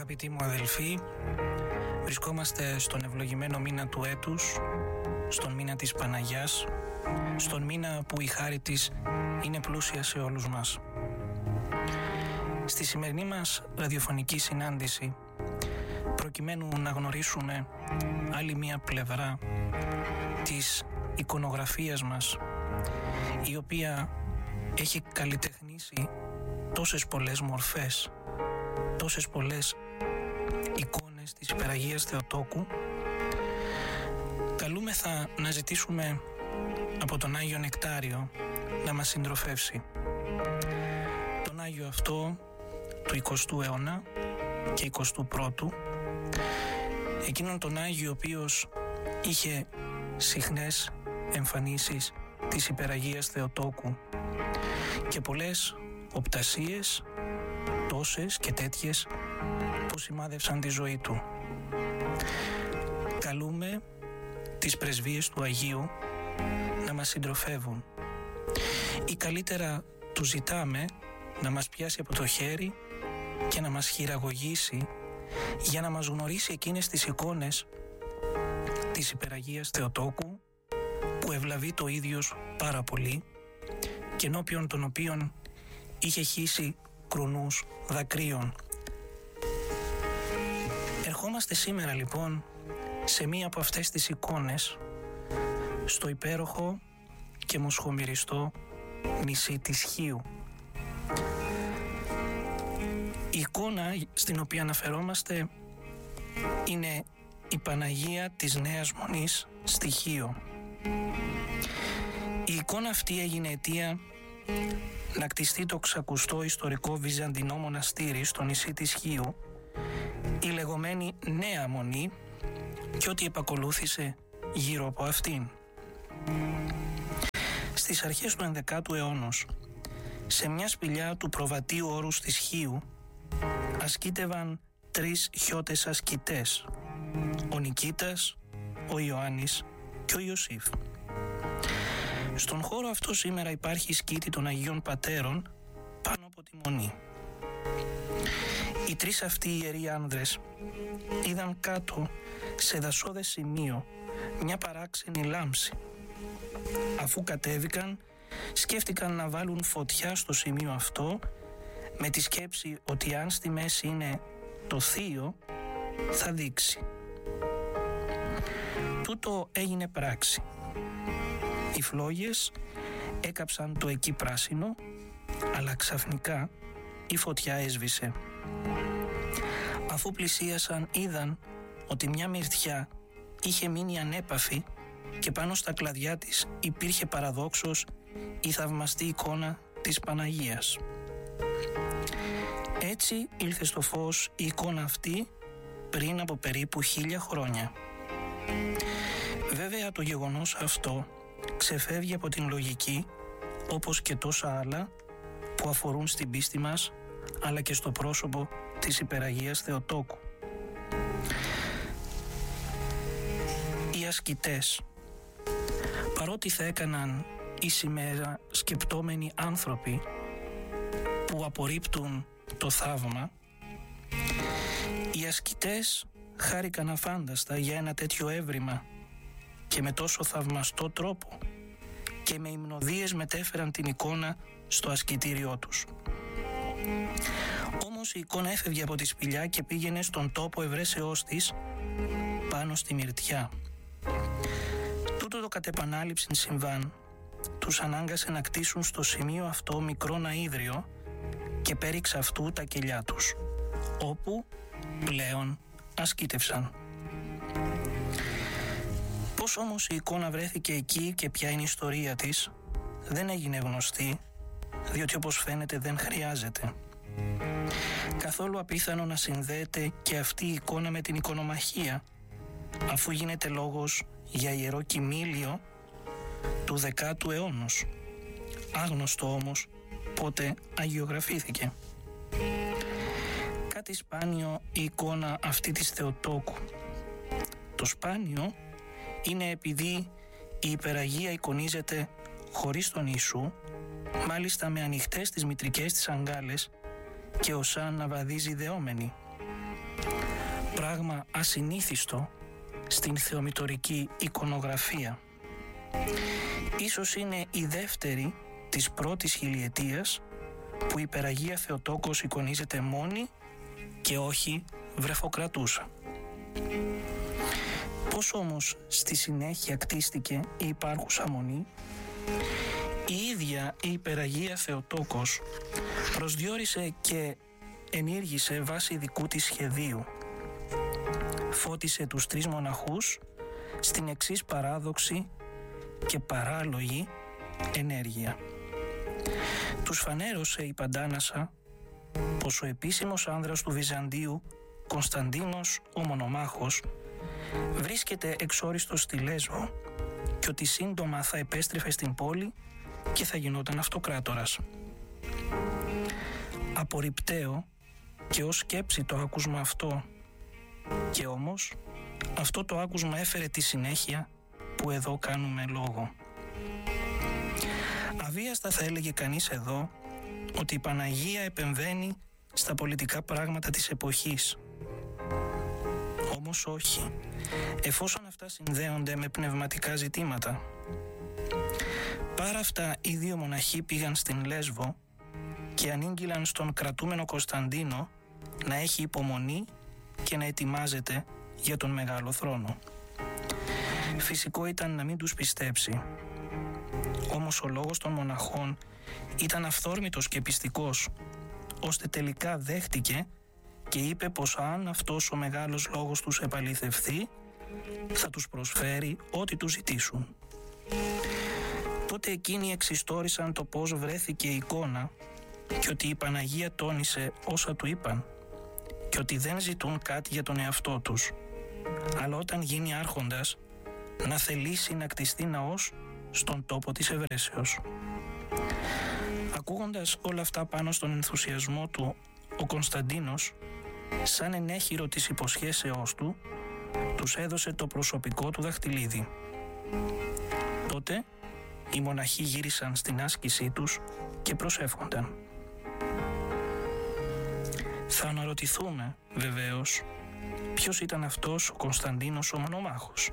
Αγαπητοί μου αδελφοί, βρισκόμαστε στον ευλογημένο μήνα του έτους, στον μήνα της Παναγιάς, στον μήνα που η χάρη της είναι πλούσια σε όλους μας. Στη σημερινή μας ραδιοφωνική συνάντηση, προκειμένου να γνωρίσουμε άλλη μία πλευρά της εικονογραφίας μας, η οποία έχει καλλιτεχνήσει τόσες πολλές μορφές, τόσες πολλές εικόνες της Υπεραγίας Θεοτόκου, καλούμεθα να ζητήσουμε από τον Άγιο Νεκτάριο να μας συντροφεύσει. Τον Άγιο αυτό του 20ου αιώνα και 21ου, εκείνον τον Άγιο ο οποίος είχε συχνές εμφανίσεις της Υπεραγίας Θεοτόκου και πολλές οπτασίες, τόσες και τέτοιες που σημάδευσαν τη ζωή του. Καλούμε τις πρεσβείες του Αγίου να μας συντροφεύουν, ή καλύτερα του ζητάμε να μας πιάσει από το χέρι και να μας χειραγωγήσει για να μας γνωρίσει εκείνες τις εικόνες της Υπεραγίας Θεοτόκου που ευλαβεί το ίδιος πάρα πολύ και ενώπιον των οποίων είχε χύσει κρουνούς δακρύων. Ερχόμαστε σήμερα λοιπόν σε μία από αυτές τις εικόνες, στο υπέροχο και μοσχομυριστό νησί της Χίου. Η εικόνα στην οποία αναφερόμαστε είναι η Παναγία της Νέας Μονής στη Χίο. Η εικόνα αυτή έγινε αιτία να κτιστεί το ξακουστό ιστορικό βυζαντινό μοναστήρι στο νησί της Χίου, η λεγόμενη Νέα Μονή και ό,τι επακολούθησε γύρω από αυτήν. Στις αρχές του 11ου αιώνος, σε μια σπηλιά του προβατείου όρους της Χίου, ασκήτευαν 3 χιώτες ασκητές, ο Νικήτας, ο Ιωάννης και ο Ιωσήφ. Στον χώρο αυτό σήμερα υπάρχει σκήτη των Αγίων Πατέρων πάνω από τη Μονή. Οι 3 αυτοί ιεροί άνδρες είδαν κάτω σε δασόδες σημείο μια παράξενη λάμψη. Αφού κατέβηκαν, σκέφτηκαν να βάλουν φωτιά στο σημείο αυτό με τη σκέψη ότι αν στη μέση είναι το θείο θα δείξει. Τούτο έγινε πράξη. Οι φλόγες έκαψαν το εκεί πράσινο, αλλά ξαφνικά η φωτιά έσβησε. Αφού πλησίασαν, είδαν ότι μια μυρτιά είχε μείνει ανέπαφη και πάνω στα κλαδιά της υπήρχε παραδόξως η θαυμαστή εικόνα της Παναγίας. Έτσι ήλθε στο φως η εικόνα αυτή πριν από περίπου 1000 χρόνια. Βέβαια το γεγονός αυτό ξεφεύγει από την λογική, όπως και τόσα άλλα που αφορούν στην πίστη μας, αλλά και στο πρόσωπο της Υπεραγίας Θεοτόκου. Οι ασκητές, παρότι θα έκαναν ίση μέρα σκεπτόμενοι άνθρωποι που απορρίπτουν το θαύμα, οι ασκητές χάρηκαν αφάνταστα για ένα τέτοιο έβριμα και με τόσο θαυμαστό τρόπο και με υμνοδίες μετέφεραν την εικόνα στο ασκητήριό τους. Όμως η εικόνα έφευγε από τη σπηλιά και πήγαινε στον τόπο ευρέσεώς της πάνω στη μυρτιά. Τούτο το κατ' επανάληψη συμβάν τους ανάγκασε να κτίσουν στο σημείο αυτό μικρό ναΐδριο και πέριξ αυτού τα κελιά τους, όπου πλέον ασκήτευσαν. Πώς όμως η εικόνα βρέθηκε εκεί και ποια είναι η ιστορία της δεν έγινε γνωστή, διότι όπως φαίνεται δεν χρειάζεται. Καθόλου απίθανο να συνδέεται και αυτή η εικόνα με την εικονομαχία, αφού γίνεται λόγος για ιερό κοιμήλιο του 10ου αιώνος, άγνωστο όμως πότε αγιογραφήθηκε. Κάτι σπάνιο η εικόνα αυτή της Θεοτόκου. Το σπάνιο είναι επειδή η Υπεραγία εικονίζεται χωρίς τον Ιησού, μάλιστα με ανοιχτές τις μητρικές της αγκάλες και ως αν να βαδίζει δεόμενη. πράγμα ασυνήθιστο στην θεομητορική εικονογραφία. Ίσως είναι η δεύτερη της πρώτης χιλιετίας που η Υπεραγία Θεοτόκος εικονίζεται μόνη και όχι βρεφοκρατούσα. Πώς όμως στη συνέχεια κτίστηκε η υπάρχουσα μονή? Η ίδια η Υπεραγία Θεοτόκος προσδιορίσε και ενήργησε βάσει δικού της σχεδίου. Φώτισε τους 3 μοναχούς στην εξής παράδοξη και παράλογη ενέργεια. Τους φανέρωσε η Παντάνασα πως ο επίσημος άνδρας του Βυζαντίου, Κωνσταντίνος ο Μονομάχος, βρίσκεται εξόριστος στη Λέσβο και ότι σύντομα θα επέστρεφε στην πόλη και θα γινόταν αυτοκράτορας. Απορριπταίο και ως σκέψη το άκουσμα αυτό, και όμως αυτό το άκουσμα έφερε τη συνέχεια που εδώ κάνουμε λόγο. Αβίαστα θα έλεγε κανείς εδώ ότι η Παναγία επεμβαίνει στα πολιτικά πράγματα της εποχής. Όμως όχι, εφόσον αυτά συνδέονται με πνευματικά ζητήματα. Πάρα αυτά οι 2 μοναχοί πήγαν στην Λέσβο και ανήγγυλαν στον κρατούμενο Κωνσταντίνο να έχει υπομονή και να ετοιμάζεται για τον μεγάλο θρόνο. Φυσικό ήταν να μην τους πιστέψει. Όμως ο λόγος των μοναχών ήταν αυθόρμητος και πιστικός, ώστε τελικά δέχτηκε και είπε πως αν αυτός ο μεγάλος λόγος τους επαληθευθεί, θα τους προσφέρει ό,τι τους ζητήσουν. Τότε εκείνοι εξιστόρισαν το πώς βρέθηκε η εικόνα και ότι η Παναγία τόνισε όσα του είπαν και ότι δεν ζητούν κάτι για τον εαυτό τους, αλλά όταν γίνει άρχοντας να θελήσει να κτιστεί ναός στον τόπο της ευρέσεως. Ακούγοντας όλα αυτά πάνω στον ενθουσιασμό του, ο Κωνσταντίνος, σαν ενέχειρο της υποσχέσεώς του, τους έδωσε το προσωπικό του δαχτυλίδι. Τότε οι μοναχοί γύρισαν στην άσκησή τους και προσεύχονταν. Θα αναρωτηθούμε βεβαίως ποιος ήταν αυτός ο Κωνσταντίνος ο Μονομάχος.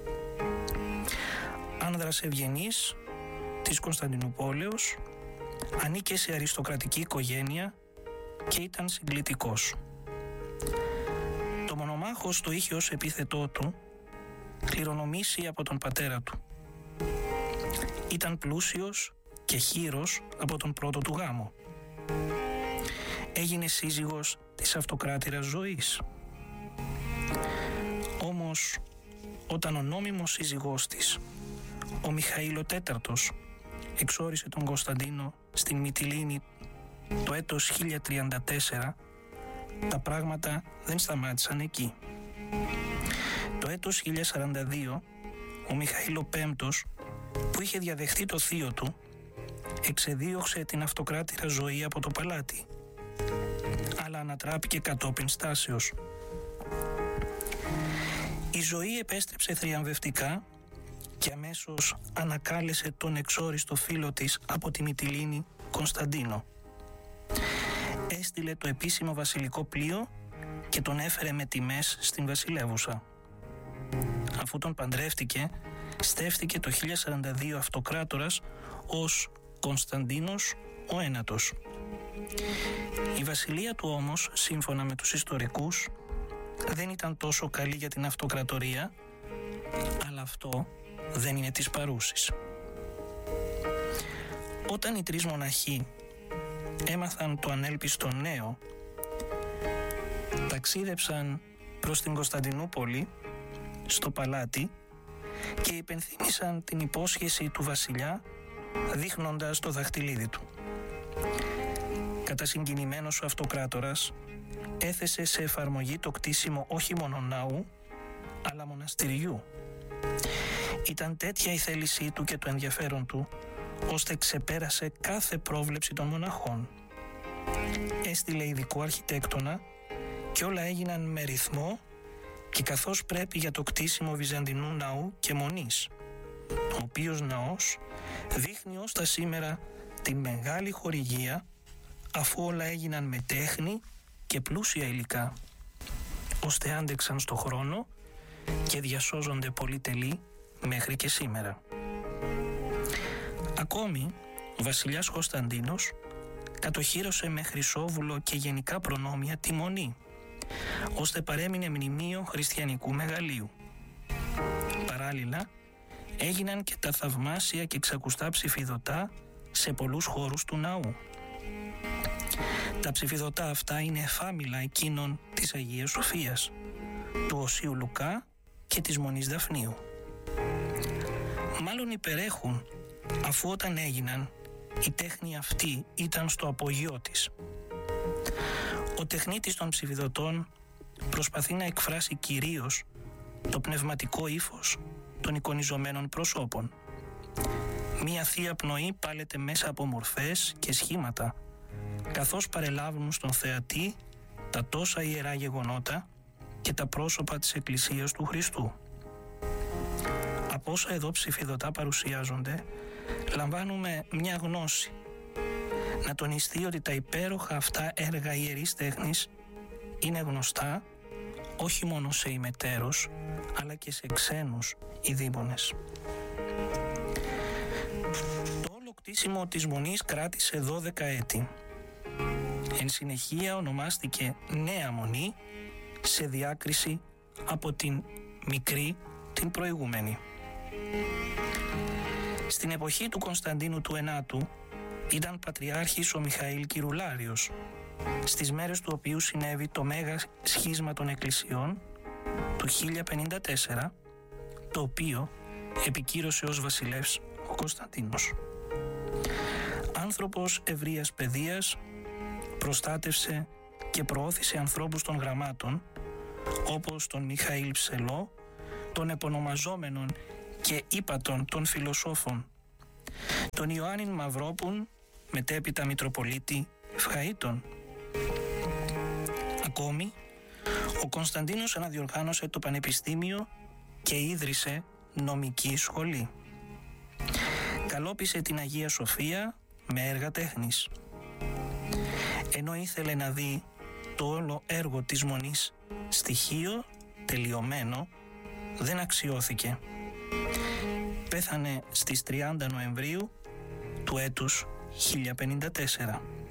Άνδρας ευγενής της Κωνσταντινούπολεως, ανήκε σε αριστοκρατική οικογένεια και ήταν συγκλητικός. Το Μονομάχος το είχε ως επίθετό του κληρονομήσει από τον πατέρα του. Ήταν πλούσιος και χήρος από τον πρώτο του γάμο. Έγινε σύζυγος της αυτοκράτηρας Ζωής. Όμως, όταν ο νόμιμος σύζυγός της, ο Μιχαήλ IV, εξόρισε τον Κωνσταντίνο στην Μυτιλήνη το έτος 1034, τα πράγματα δεν σταμάτησαν εκεί. Το έτος 1042, ο Μιχαήλ V, που είχε διαδεχτεί το θείο του, εξεδίωξε την αυτοκράτηρα Ζωή από το παλάτι, αλλά ανατράπηκε κατόπιν στάσεως. Η Ζωή επέστρεψε θριαμβευτικά και αμέσως ανακάλεσε τον εξόριστο φίλο της από τη Μυτιλήνη, Κωνσταντίνο. Έστειλε το επίσημο βασιλικό πλοίο και τον έφερε με τιμές στην βασιλεύουσα. Αφού τον παντρεύτηκε, στέφθηκε το 1042 αυτοκράτορας ως Κωνσταντίνος ο Ένατος. Η βασιλεία του όμως, σύμφωνα με τους ιστορικούς, δεν ήταν τόσο καλή για την αυτοκρατορία, αλλά αυτό δεν είναι της παρούσης. Όταν οι 3 μοναχοί έμαθαν το ανέλπιστο νέο, ταξίδεψαν προς την Κωνσταντινούπολη, στο παλάτι, και υπενθύμησαν την υπόσχεση του βασιλιά δείχνοντας το δαχτυλίδι του. Κατασυγκινημένος ο αυτοκράτορας έθεσε σε εφαρμογή το κτίσιμο όχι μόνο ναού, αλλά μοναστηριού. Ήταν τέτοια η θέλησή του και το ενδιαφέρον του, ώστε ξεπέρασε κάθε πρόβλεψη των μοναχών. Έστειλε ειδικό αρχιτέκτονα και όλα έγιναν με ρυθμό και καθώς πρέπει για το κτίσιμο βυζαντινού ναού και μονής, ο οποίος ναός δείχνει ως τα σήμερα τη μεγάλη χορηγία, αφού όλα έγιναν με τέχνη και πλούσια υλικά. ώστε άντεξαν στο χρόνο και διασώζονται πολυτελεί μέχρι και σήμερα. Ακόμη, ο βασιλιάς Κωνσταντίνος κατοχύρωσε με χρυσόβουλο και γενικά προνόμια τη Μονή, ώστε παρέμεινε μνημείο χριστιανικού μεγαλείου. Παράλληλα, έγιναν και τα θαυμάσια και ξακουστά ψηφιδωτά σε πολλούς χώρους του ναού. Τα ψηφιδωτά αυτά είναι εφάμιλα εκείνων της Αγίας Σοφίας, του Οσίου Λουκά και της Μονής Δαφνίου. Μάλλον υπερέχουν, αφού όταν έγιναν, η τέχνη αυτή ήταν στο απογειό της. Ο τεχνίτης των ψηφιδωτών προσπαθεί να εκφράσει κυρίως το πνευματικό ύφος των εικονιζομένων προσώπων. Μία θεία πνοή πάλεται μέσα από μορφές και σχήματα, καθώς παρελάβουν στον θεατή τα τόσα ιερά γεγονότα και τα πρόσωπα της Εκκλησίας του Χριστού. Από όσα εδώ ψηφιδωτά παρουσιάζονται, λαμβάνουμε μια γνώση. Να τονιστεί ότι τα υπέροχα αυτά έργα ιερής τέχνης είναι γνωστά όχι μόνο σε ημετέρους, αλλά και σε ξένους ειδήμονες. Το όλο κτίσιμο της Μονής κράτησε 12 έτη. Εν συνεχεία ονομάστηκε Νέα Μονή, σε διάκριση από την μικρή την προηγούμενη. Στην εποχή του Κωνσταντίνου του Ενάτου ήταν πατριάρχης ο Μιχαήλ Κυρουλάριος, στις μέρες του οποίου συνέβη το μέγα σχίσμα των εκκλησιών του 1054, το οποίο επικύρωσε ως βασιλεύς ο Κωνσταντίνος. Άνθρωπος ευρείας παιδείας, προστάτευσε και προώθησε ανθρώπους των γραμμάτων, όπως τον Μιχαήλ Ψελό, των επωνομαζόμενων και ύπατων των φιλοσόφων, τον Ιωάννην Μαυρόπουν, μετέπειτα Μητροπολίτη Ευχαΐτων. Ακόμη, ο Κωνσταντίνος αναδιοργάνωσε το Πανεπιστήμιο και ίδρυσε νομική σχολή. Καλόπισε την Αγία Σοφία με έργα τέχνης. Ενώ ήθελε να δει το όλο έργο της Μονής στοιχείο τελειωμένο, δεν αξιώθηκε. Πέθανε στις 30 Νοεμβρίου του έτους 1054.